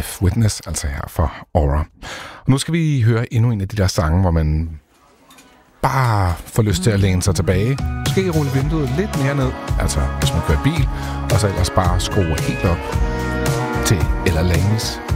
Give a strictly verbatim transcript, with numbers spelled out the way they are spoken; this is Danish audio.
Life Witness, altså her for Aura. Og nu skal vi høre endnu en af de der sange, hvor man bare får lyst til at læne sig tilbage. Måske rulle vinduet lidt mere ned, altså hvis man kører bil, og så ellers bare skrue helt op til Ella Lange's